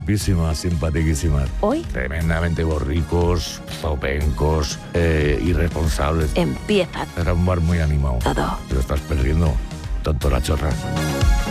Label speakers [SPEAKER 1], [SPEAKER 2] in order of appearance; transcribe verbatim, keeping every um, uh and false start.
[SPEAKER 1] Guapísimas, simpaticísimas.
[SPEAKER 2] Hoy
[SPEAKER 1] Tremendamente borricos, zopencos, eh, irresponsables.
[SPEAKER 2] empieza
[SPEAKER 1] Era un bar muy animado.
[SPEAKER 2] todo.
[SPEAKER 1] Te lo estás perdiendo, tonto la chorra.